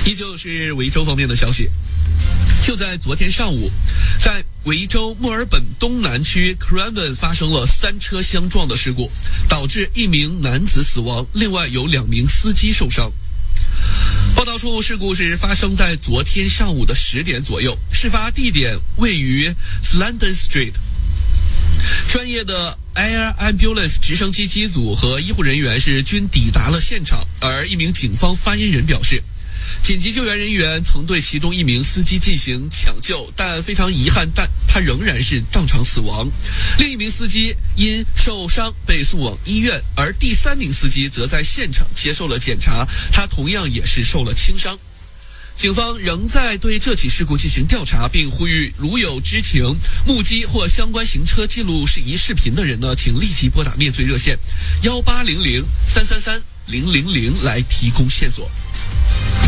依旧是维州方面的消息。就在昨天上午，在维州墨尔本东南区 Cranbourne 发生了3车相撞的事故，导致1名男子死亡，另外有2名司机受伤。报道称，事故是发生在昨天上午的10点左右，事发地点位于 Slanden Street。专业的 Air Ambulance 直升机机组和医护人员均抵达了现场，而一名警方发言人表示，紧急救援人员曾对其中1名司机进行抢救，但非常遗憾，他仍然是当场死亡。另1名司机因受伤被送往医院，而第3名司机则在现场接受了检查，他同样也是受了轻伤。警方仍在对这起事故进行调查，并呼吁如有知情、目击或相关行车记录适宜视频的人呢，请立即拨打灭罪热线1800-333-000来提供线索。